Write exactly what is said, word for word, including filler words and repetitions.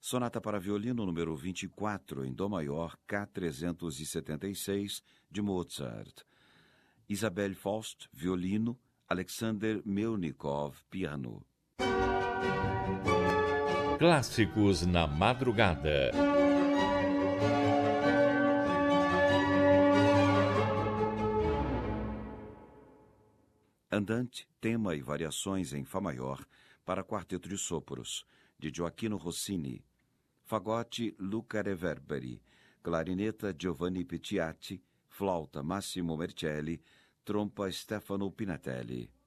Sonata para violino número vinte e quatro, em Dó maior, K trezentos e setenta e seis, de Mozart. Isabelle Faust, violino, Alexander Melnikov, piano. Clássicos na madrugada. Andante, tema e variações em Fá maior para quarteto de sopros, de Gioacchino Rossini. Fagote, Luca Reverberi. Clarineta, Giovanni Pettiatti. Flauta, Massimo Mercelli. Trompa, Stefano Pinatelli.